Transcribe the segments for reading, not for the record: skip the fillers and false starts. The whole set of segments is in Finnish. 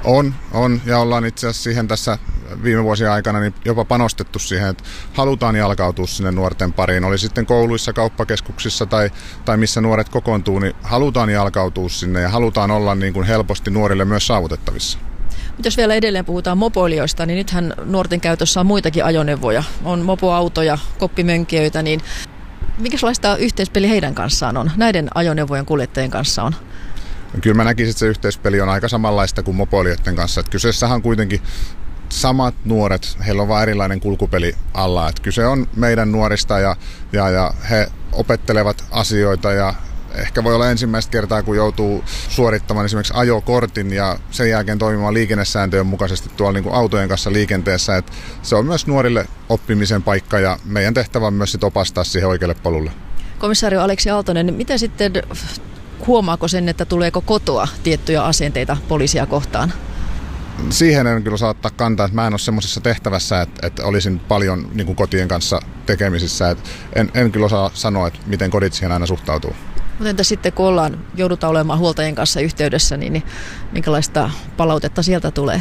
On ja ollaan itse asiassa siihen tässä viime vuosien aikana niin jopa panostettu siihen, että halutaan jalkautua sinne nuorten pariin. Oli sitten kouluissa, kauppakeskuksissa tai missä nuoret kokoontuu, niin halutaan jalkautua sinne ja halutaan olla niin kuin helposti nuorille myös saavutettavissa. Mutta jos vielä edelleen puhutaan mopoilijoista, niin nythän nuorten käytössä on muitakin ajoneuvoja. On mopoautoja, koppimönkijöitä, niin minkälaista yhteispeli heidän kanssaan on? Näiden ajoneuvojen kuljettajien kanssa on? Kyllä mä näkisin, että se yhteispeli on aika samanlaista kuin mopoilijoiden kanssa. Että kyseessähän on kuitenkin samat nuoret, heillä on vain erilainen kulkupeli alla. Että kyse on meidän nuorista ja he opettelevat asioita ja ehkä voi olla ensimmäistä kertaa, kun joutuu suorittamaan esimerkiksi ajokortin ja sen jälkeen toimimaan liikennesääntöjen mukaisesti tuolla niin kuin autojen kanssa liikenteessä. Että se on myös nuorille oppimisen paikka ja meidän tehtävä on myös sit opastaa siihen oikealle polulle. Komissario Aleksi Aaltonen, miten sitten huomaako sen, että tuleeko kotoa tiettyjä asenteita poliisia kohtaan? Siihen en kyllä osaa ottaa kantaa, että mä en ole semmoisessa tehtävässä, että olisin paljon niin kuin kotien kanssa tekemisissä. Että en kyllä osaa sanoa, että miten kodit siihen aina suhtautuu. Mutta entä sitten, kun joudutaan olemaan huoltajien kanssa yhteydessä, niin minkälaista palautetta sieltä tulee?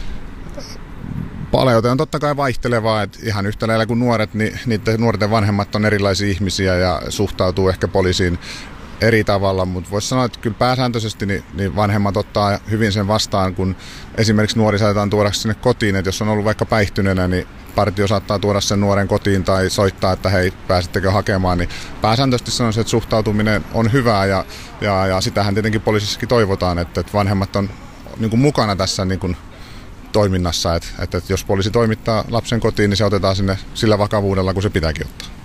Palaute on totta kai vaihtelevaa, että ihan yhtä lailla kuin nuoret, niin niiden nuorten vanhemmat on erilaisia ihmisiä ja suhtautuu ehkä poliisiin eri tavalla, mutta voisi sanoa, että kyllä pääsääntöisesti niin vanhemmat ottaa hyvin sen vastaan, kun esimerkiksi nuori saatetaan tuoda sinne kotiin, että jos on ollut vaikka päihtyneenä, niin partio saattaa tuoda sen nuoren kotiin tai soittaa, että hei, pääsittekö hakemaan, niin pääsääntöisesti sanoisin, että suhtautuminen on hyvää ja sitähän tietenkin poliisissakin toivotaan, että vanhemmat on niin kuin mukana tässä niin kuin toiminnassa, että jos poliisi toimittaa lapsen kotiin, niin se otetaan sinne sillä vakavuudella, kun se pitääkin ottaa.